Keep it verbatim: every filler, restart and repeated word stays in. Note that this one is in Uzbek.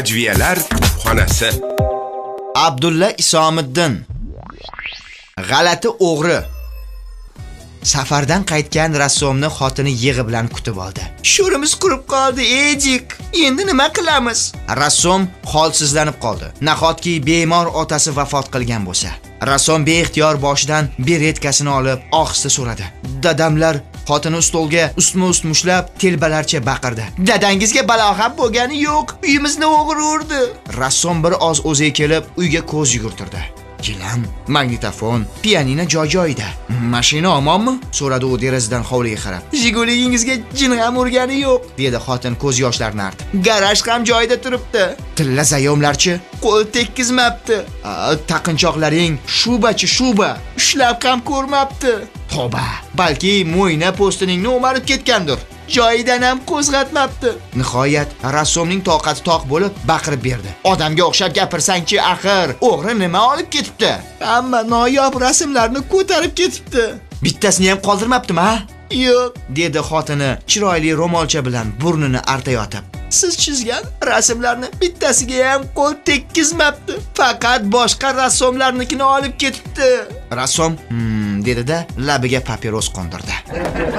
Ajviyalar xonasi. Abdulla Isomiddin. G'alati o'g'ri. Safardan qaytgan rassomni xotini yig'i bilan kutib oldi. Sho'rimiz qurib qoldi, ejik. Endi nima qilamiz? Rassom holsizlanib qoldi. Nahotki bemor otasi vafot qilgan bo'lsa. Rassom beixtiyor boshidan beretkasini olib, ohista so'radi. Dadamlar xotini stolga ustma-ust mushlab, telbalarcha baqirdi. Dadangizga balog'at bo'lgani yo'q, uyimizni o'g'ri urdi. Rassom bir oz o'ziga kelib, uyga ko'z yugurtirdi. Gilam, magnitofon, pianino joy-joyida. Mashina omonmi? So'radi u derazadan hovliga qarab. Jiguligingizga jin ham urgani yo'q, dedi xotin ko'z yoshlarini artib. Garaj ham joyida turibdi. Tilla zayomlarchi, qo'l tekkizmabdi. Taqinchoqlaring shubachi shuba, ushlab ham ko'rmabdi. Toba, balki mo'yna postining o'marib ketgandir. Joyidan ham qo'zg'atmabdi. Nihoyat rassomning toqati toq bo'lib baqirib berdi. Odamga o'xshab gapirsang-chi, axir o'g'ri nima olib ketibdi? Hamma noyob rasmlarni ko'tarib ketibdi. Bittasini ham qoldirmabdimi, ha? Yo'q, dedi xotini chiroyli ro'molcha bilan burnini artayotib. Siz chizgan rasmlarni bittasiga ham qo'l tekkizmabdi. Faqat boshqa rassomlarnikini olib ketibdi. Rassom hmm dedi-da, labiga papiros qo'ndirdi.